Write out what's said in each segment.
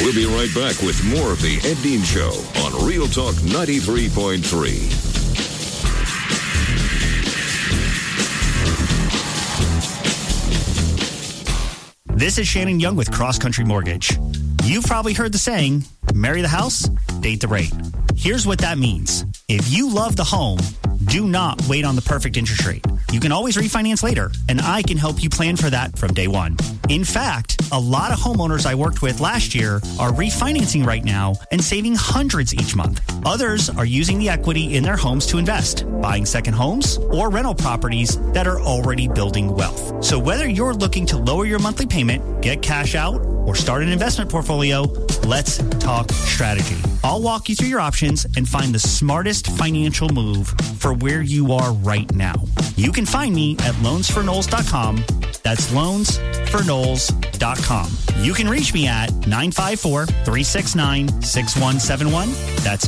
We'll be right back with more of the Ed Dean Show on Real Talk 93.3. This is Shannon Young with Cross Country Mortgage. You've probably heard the saying, marry the house, date the rate. Here's what that means. If you love the home, do not wait on the perfect interest rate. You can always refinance later, and I can help you plan for that from day one. In fact, a lot of homeowners I worked with last year are refinancing right now and saving hundreds each month. Others are using the equity in their homes to invest, buying second homes or rental properties that are already building wealth. So whether you're looking to lower your monthly payment, get cash out, or start an investment portfolio, let's talk strategy. I'll walk you through your options and find the smartest financial move for where you are right now. You can find me at loansforknowles.com. That's loansforknowles.com. You can reach me at 954-369-6171. That's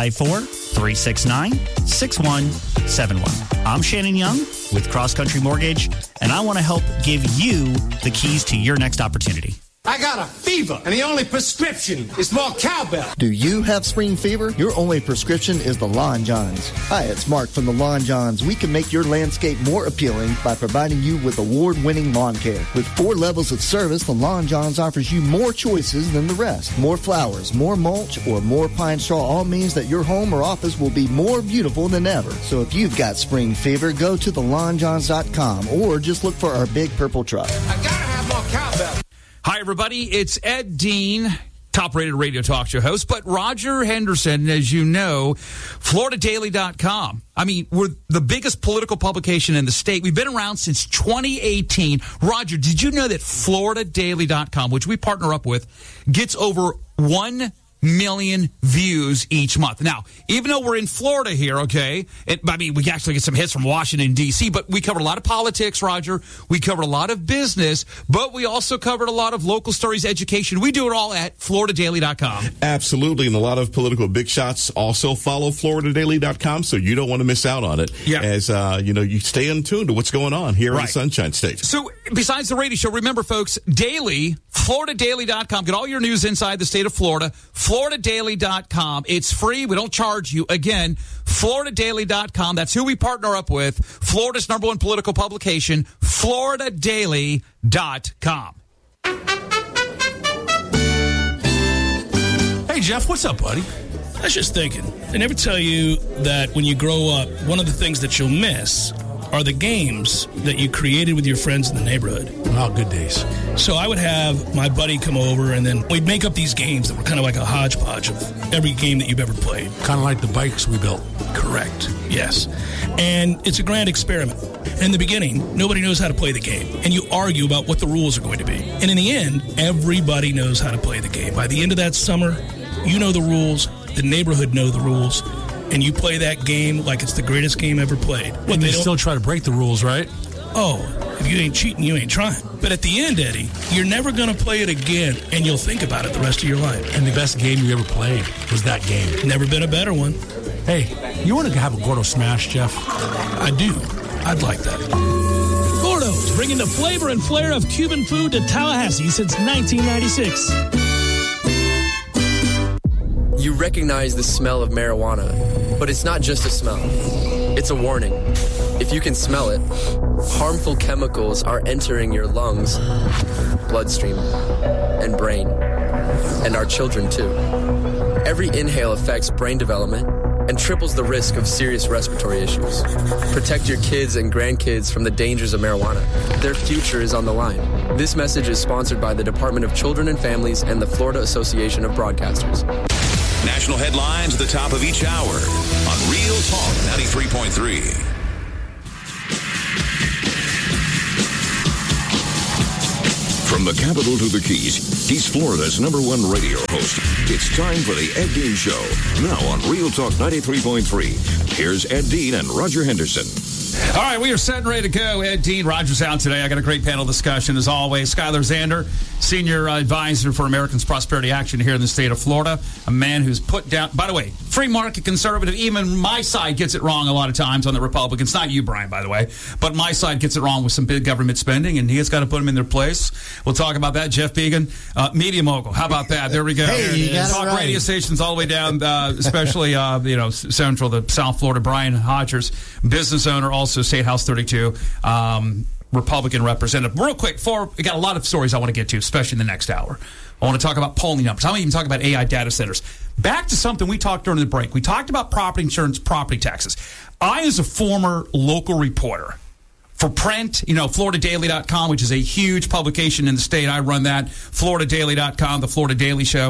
954-369-6171. I'm Shannon Young with Cross Country Mortgage, and I want to help give you the keys to your next opportunity. I got a fever, and the only prescription is more cowbell. Do you have spring fever? Your only prescription is the Lawn Johns. Hi, it's Mark from the Lawn Johns. We can make your landscape more appealing by providing you with award-winning lawn care. With 4 levels of service, the Lawn Johns offers you more choices than the rest. More flowers, more mulch, or more pine straw all means that your home or office will be more beautiful than ever. So if you've got spring fever, go to thelawnjohns.com or just look for our big purple truck. I gotta have more cowbell. Hi, everybody. It's Ed Dean, top-rated radio talk show host, but Roger Henderson, as you know, FloridaDaily.com. I mean, we're the biggest political publication in the state. We've been around since 2018. Roger, did you know that FloridaDaily.com, which we partner up with, gets over 1 million views each month? Now, even though we're in Florida here, okay, we actually get some hits from Washington, D.C., but we covered a lot of politics, Roger. We covered a lot of business, but we also covered a lot of local stories, education. We do it all at FloridaDaily.com. Absolutely, and a lot of political big shots also follow FloridaDaily.com, so you don't want to miss out on it. Yeah. As, you stay in tune to what's going on here in the Sunshine State. So, besides the radio show, remember, folks, daily, FloridaDaily.com. Get all your news inside the state of Florida. FloridaDaily.com. It's free. We don't charge you. Again, FloridaDaily.com. That's who we partner up with. Florida's #1 political publication, FloridaDaily.com. Hey, Jeff, what's up, buddy? I was just thinking, they never tell you that when you grow up, one of the things that you'll miss are the games that you created with your friends in the neighborhood. Oh, good days. So I would have my buddy come over, and then we'd make up these games that were kind of like a hodgepodge of every game that you've ever played. Kind of like the bikes we built. Correct. Yes. And it's a grand experiment. In the beginning, nobody knows how to play the game, and you argue about what the rules are going to be. And in the end, everybody knows how to play the game. By the end of that summer, you know the rules, the neighborhood know the rules, and you play that game like it's the greatest game ever played. And they still try to break the rules, right? Oh, if you ain't cheating, you ain't trying. But at the end, Eddie, you're never going to play it again, and you'll think about it the rest of your life. And the best game you ever played was that game. Never been a better one. Hey, you want to have a Gordo Smash, Jeff? I do. I'd like that. Gordo's, bringing the flavor and flair of Cuban food to Tallahassee since 1996. You recognize the smell of marijuana, but it's not just a smell. It's a warning. If you can smell it, harmful chemicals are entering your lungs, bloodstream, and brain. And our children, too. Every inhale affects brain development and triples the risk of serious respiratory issues. Protect your kids and grandkids from the dangers of marijuana. Their future is on the line. This message is sponsored by the Department of Children and Families and the Florida Association of Broadcasters. National headlines at the top of each hour on Real Talk 93.3. From the capital to the Keys, he's Florida's #1 radio host. It's time for the Ed Dean Show, now on Real Talk 93.3. Here's Ed Dean and Roger Henderson. All right, we are set and ready to go. Ed Dean, Roger's out today. I got a great panel discussion, as always. Skylar Zander, Senior Advisor for Americans Prosperity Action here in the state of Florida. A man who's put down, by the way, free market conservative. Even my side gets it wrong a lot of times on the Republicans. Not you, Brian, by the way, but my side gets it wrong with some big government spending, and he has got to put them in their place. We'll talk about that. Jeff Began, media mogul. How about that? There we go. Hey, you got it Talk right. radio stations all the way down, especially central to South Florida. Brian Hodgers, business owner, also State House 32. Republican representative. Real quick, we got a lot of stories I want to get to, especially in the next hour. I want to talk about polling numbers. I want to even talk about AI data centers. Back to something we talked during the break. We talked about property insurance, property taxes. I, as a former local reporter for print, FloridaDaily.com, which is a huge publication in the state. I run that. FloridaDaily.com, the Florida Daily Show.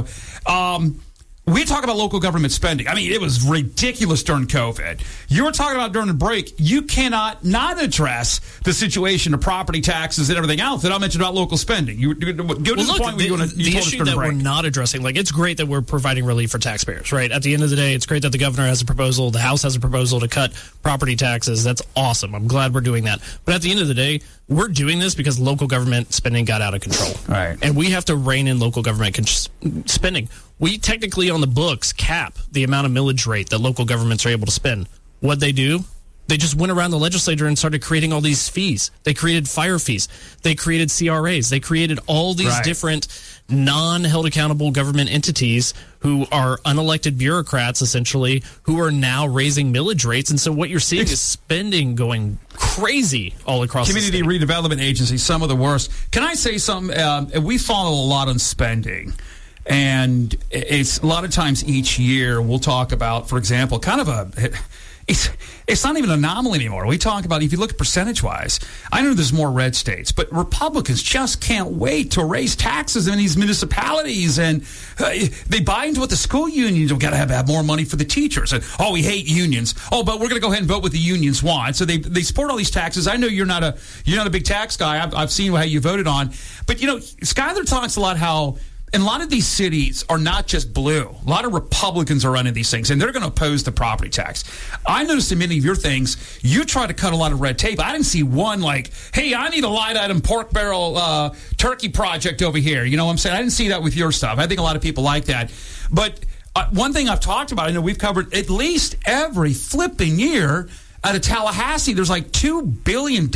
We talk about local government spending. I mean, it was ridiculous during COVID. You were talking about during the break. You cannot not address the situation of property taxes and everything else that I mentioned about local spending. You go to the point where you told us the issue that we're not addressing, it's great that we're providing relief for taxpayers, right? At the end of the day, it's great that the governor has a proposal, the House has a proposal to cut property taxes. That's awesome. I'm glad we're doing that. But at the end of the day, we're doing this because local government spending got out of control. Right. And we have to rein in local government spending. We technically, on the books, cap the amount of millage rate that local governments are able to spend. What'd they do? They just went around the legislature and started creating all these fees. They created fire fees. They created CRAs. They created all these different non-held accountable government entities who are unelected bureaucrats, essentially, who are now raising millage rates. And so what you're seeing is spending going crazy all across community the state. redevelopment agencies, some of the worst. Can I say something? We follow a lot on spending. And it's a lot of times each year we'll talk about, for example, kind of it's not even an anomaly anymore. We talk about, if you look at percentage-wise, I know there's more red states, but Republicans just can't wait to raise taxes in these municipalities. And they buy into what the school unions have got to have more money for the teachers. And, we hate unions. But we're going to go ahead and vote what the unions want. So they support all these taxes. I know you're not a big tax guy. I've seen how you voted on. But, Skyler talks a lot how... And a lot of these cities are not just blue. A lot of Republicans are running these things, and they're going to oppose the property tax. I noticed in many of your things, you try to cut a lot of red tape. I didn't see one like, hey, I need a light item pork barrel turkey project over here. You know what I'm saying? I didn't see that with your stuff. I think a lot of people like that. But one thing I've talked about, I know we've covered at least every flipping year out of Tallahassee, there's like $2 billion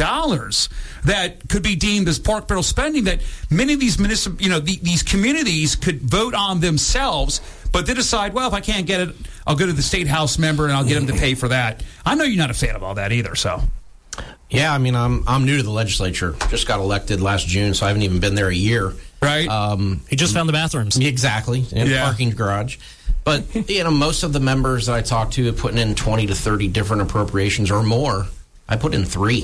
that could be deemed as pork barrel spending that many of these these communities could vote on themselves, but they decide, well, if I can't get it, I'll go to the state house member and I'll get them to pay for that. I know you're not a fan of all that either, so. Yeah, I mean, I'm new to the legislature. Just got elected last June, so I haven't even been there a year. Right. He just found the bathrooms. Exactly, in the parking garage. But, most of the members that I talk to are putting in 20 to 30 different appropriations or more. I put in 3.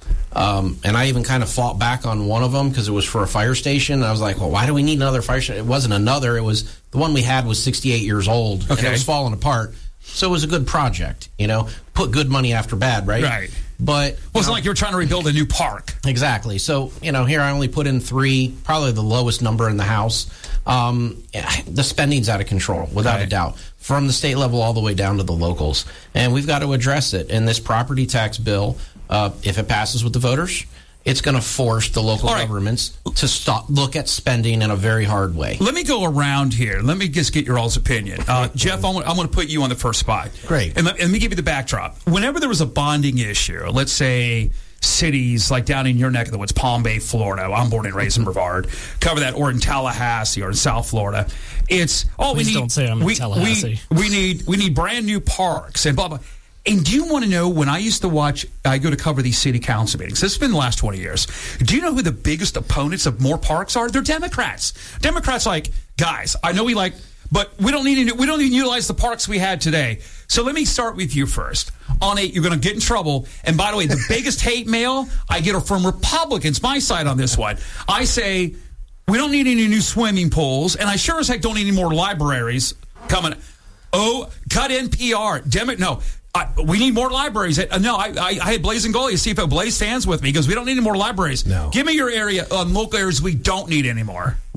And I even kind of fought back on one of them because it was for a fire station. I was like, well, why do we need another fire station? It wasn't another. It was the one we had was 68 years old. Okay. And it was falling apart. So it was a good project, Put good money after bad, right? Right. But it wasn't like you were trying to rebuild a new park. Exactly. So, here I only put in 3, probably the lowest number in the House. The spending's out of control, without a doubt, from the state level all the way down to the locals. And we've got to address it. And this property tax bill, if it passes with the voters, it's going to force the local governments to look at spending in a very hard way. Let me go around here. Let me just get your all's opinion. Jeff, I'm going to put you on the first spot. Great. And let me give you the backdrop. Whenever there was a bonding issue, let's say cities like down in your neck of the woods, Palm Bay, Florida, I'm born and raised in Brevard, cover that, or in Tallahassee or in South Florida, it's, don't say I'm in Tallahassee. We need brand new parks and blah, blah. And do you want to know, when I go to cover these city council meetings, this has been the last 20 years, do you know who the biggest opponents of more parks are? They're Democrats. Democrats like, guys, I know but we don't even utilize the parks we had today. So let me start with you first. You're going to get in trouble. And by the way, the biggest hate mail I get are from Republicans, my side on this one. I say, we don't need any new swimming pools, and I sure as heck don't need any more libraries coming. Cut NPR. No. We need more libraries. I had Blaze and Goliath. See if Blaze stands with me because we don't need any more libraries. No. Give me your area, local areas we don't need anymore.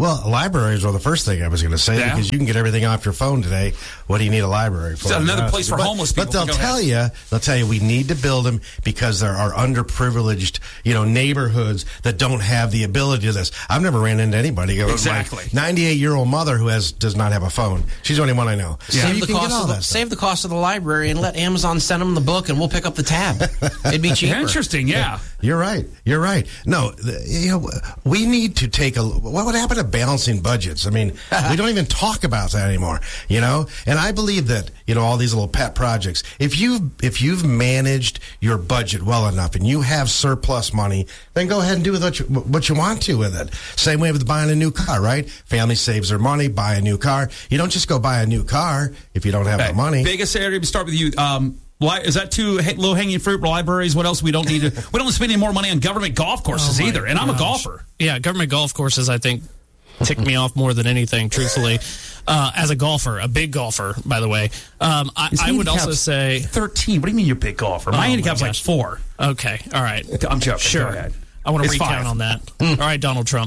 Well, libraries were the first thing I was going to say because you can get everything off your phone today. What do you need a library for? It's another place for homeless people. But they'll tell you we need to build them because there are underprivileged, neighborhoods that don't have the ability to this. I've never ran into anybody. Exactly. My 98-year-old mother who does not have a phone. She's the only one I know. Yeah. Save the cost of the library and let Amazon send them the book, and we'll pick up the tab. It'd be cheaper. Interesting, yeah. You're right. No, we need to take what would happen to balancing budgets? I mean, we don't even talk about that anymore, And I believe that, all these little pet projects, if you've managed your budget well enough and you have surplus money, then go ahead and do what you want to with it. Same way with buying a new car, right? Family saves their money, buy a new car. You don't just go buy a new car if you don't have the money. Biggest area, we start with you. Is that too low-hanging fruit? Libraries? What else? We don't need to. We don't spend any more money on government golf courses either. And I'm a golfer. Yeah, government golf courses, I think, tick me off more than anything, truthfully. As a golfer, a big golfer, by the way, I would also say 13. What do you mean you're a big golfer? My handicap's like 4. Okay, all right. I'm joking. Sure. Go ahead. I want to It's recount 5. on that. All right, Donald Trump.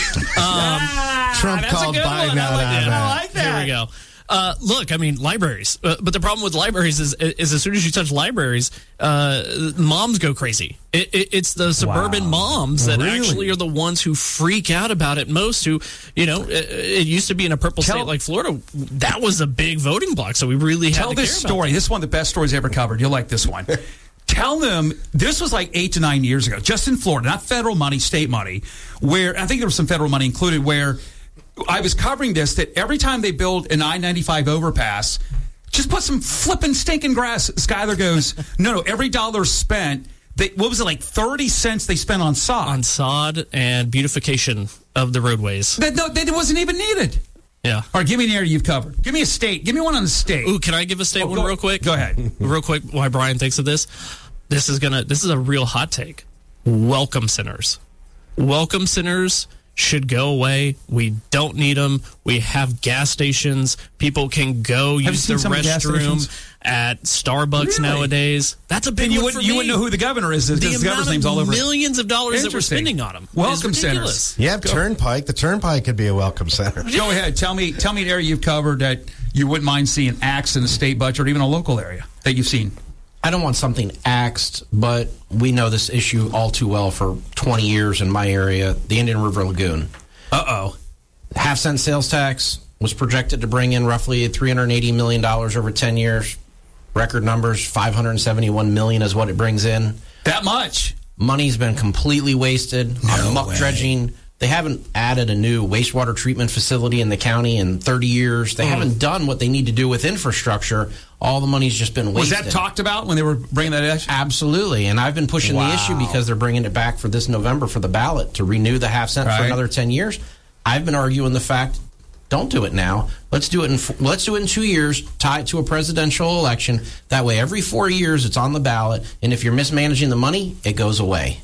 Trump called Biden out on that. I like that. Here we go. Look, I mean, libraries. But the problem with libraries is as soon as you touch libraries, moms go crazy. It's the suburban moms that actually are the ones who freak out about it most. Who, it used to be in a purple state like Florida. That was a big voting block. So we really had to tell this care about story. that. This is one of the best stories I ever covered. You'll like this one. Tell them this was like 8 to 9 years ago, just in Florida, not federal money, state money, where I think there was some federal money included, where I was covering this, that every time they build an I-95 overpass, just put some flipping stinking grass. Skyler goes, no, every dollar spent, what was it, like 30 cents they spent on sod? On sod and beautification of the roadways. That wasn't even needed. Yeah. All right, give me an area you've covered. Give me a state. Give me one on the state. Ooh, can I give a state one real quick? Go ahead. Real quick, why Brian thinks of this. This is a real hot take. Welcome centers. Welcome centers should go away. We don't need them. We have gas stations. People can go use the restroom at Starbucks nowadays. That's a big one for me. You wouldn't know who the governor is because the governor's name's all over. Millions of dollars that we're spending on them. Welcome centers. You have Turnpike. The Turnpike could be a welcome center. Go ahead. Tell me an area you've covered that you wouldn't mind seeing axed in a state budget or even a local area that you've seen. I don't want something axed, but we know this issue all too well for 20 years in my area, the Indian River Lagoon. Uh-oh. Half-cent sales tax was projected to bring in roughly $380 million over 10 years. Record numbers, $571 million is what it brings in. That much? Money's been completely wasted on muck dredging. They haven't added a new wastewater treatment facility in the county in 30 years. They haven't done what they need to do with infrastructure. All the money's just been wasted. Was that talked about when they were bringing that issue? Absolutely. And I've been pushing the issue because they're bringing it back for this November for the ballot to renew the half cent for another 10 years. I've been arguing the fact, don't do it now. Let's do it in 2 years, tie it to a presidential election. That way, every 4 years, it's on the ballot. And if you're mismanaging the money, it goes away.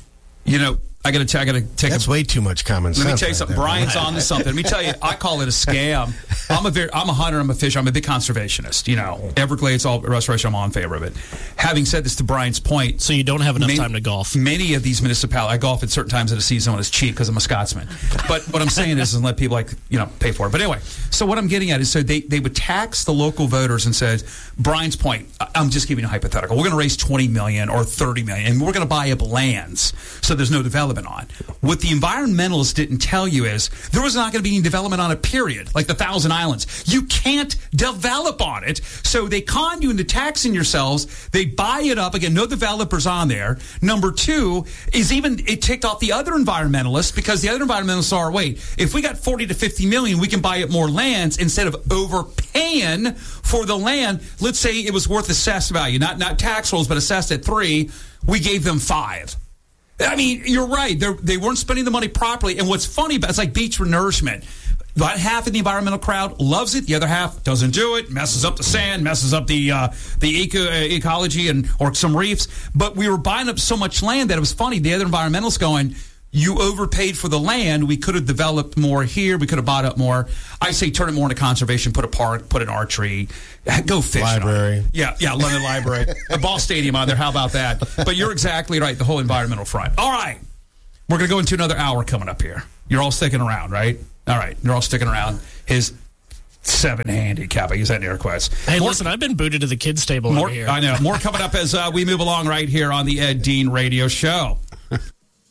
I got to take. That's way too much common sense. Let me tell you something. Brian's on to something. Let me tell you. I call it a scam. I'm a hunter. I'm a fisher. I'm a big conservationist. Everglades, all restoration. I'm all in favor of it. Having said this, to Brian's point, so you don't have enough time to golf. Many of these municipalities, I golf at certain times of the season when it's cheap because I'm a Scotsman. But what I'm saying is, let people pay for it. But anyway, so what I'm getting at is, so they would tax the local voters and said, Brian's point. I'm just giving you a hypothetical. We're going to raise $20 million or $30 million, and we're going to buy up lands so there's no development on. What the environmentalists didn't tell you is there was not going to be any development on it, period. Like the Thousand Islands. You can't develop on it. So they con you into taxing yourselves. They buy it up. Again, no developers on there. Number two is it ticked off the other environmentalists because the other environmentalists are, wait, if we got 40 to 50 million, we can buy up more lands instead of overpaying for the land. Let's say it was worth assessed value, not tax rolls, but assessed at 3. We gave them 5. I mean, you're right. They weren't spending the money properly. And what's funny about it's like beach renourishment. About half of the environmental crowd loves it. The other half doesn't do it. Messes up the sand. Messes up the ecology or some reefs. But we were buying up so much land that it was funny. The other environmentalists going, you overpaid for the land. We could have developed more here. We could have bought up more. I say turn it more into conservation. Put a park. Put an archery. Go fish. Library. Yeah, London Library. A ball stadium on there. How about that? But you're exactly right. The whole environmental front. All right. We're going to go into another hour coming up here. You're all sticking around, right? All right. They're all sticking around. His 7 handicap. I use that in air quotes. Hey, listen, I've been booted to the kids' table over here. I know. More coming up as we move along right here on the Ed Dean Radio Show.